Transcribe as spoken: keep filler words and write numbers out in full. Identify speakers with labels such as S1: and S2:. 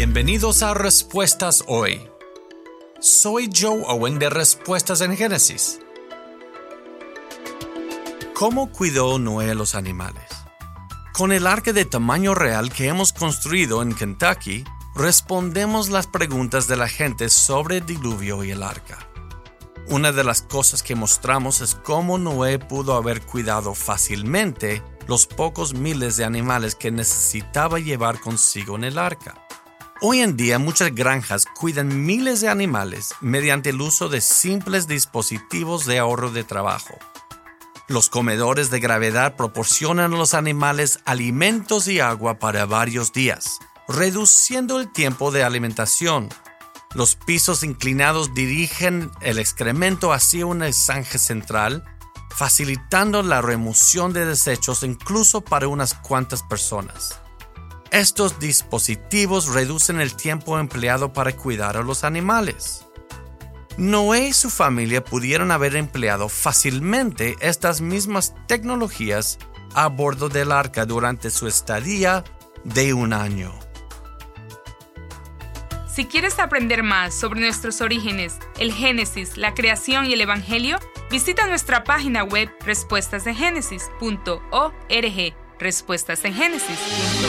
S1: Bienvenidos a Respuestas Hoy. Soy Joe Owen de Respuestas en Génesis. ¿Cómo cuidó Noé a los animales? Con el arca de tamaño real que hemos construido en Kentucky, respondemos las preguntas de la gente sobre el diluvio y el arca. Una de las cosas que mostramos es cómo Noé pudo haber cuidado fácilmente los pocos miles de animales que necesitaba llevar consigo en el arca. Hoy en día muchas granjas cuidan miles de animales mediante el uso de simples dispositivos de ahorro de trabajo. Los comedores de gravedad proporcionan a los animales alimentos y agua para varios días, reduciendo el tiempo de alimentación. Los pisos inclinados dirigen el excremento hacia una zanja central, facilitando la remoción de desechos incluso para unas cuantas personas. Estos dispositivos reducen el tiempo empleado para cuidar a los animales. Noé y su familia pudieron haber empleado fácilmente estas mismas tecnologías a bordo del arca durante su estadía de un año.
S2: Si quieres aprender más sobre nuestros orígenes, el Génesis, la creación y el Evangelio, visita nuestra página web respuestas en génesis punto org. respuestas en génesis punto org